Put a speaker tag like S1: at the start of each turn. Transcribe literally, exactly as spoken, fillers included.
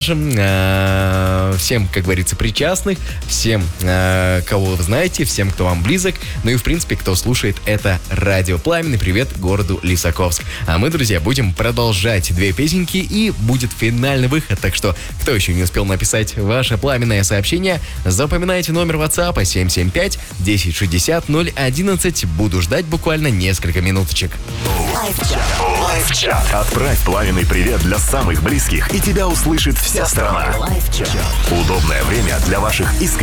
S1: э, всем, как говорится, причастных, всем, э, кого вы знаете, всем, кто вам близок, ну и, в принципе, кто слушает это радио. Пламенный привет городу Лисаковск. А мы, друзья, будем продолжать две песенки, и будет финальный выход. Так что, кто еще не успел написать ваше пламенное сообщение, запоминайте номер WhatsApp семь семь пять десять шестьдесят ноль одиннадцать. Буду ждать буквально несколько минуточек.
S2: Лайфчат. Отправь пламенный привет для самых близких, и тебя услышит вся страна. Удобное время для ваших искренних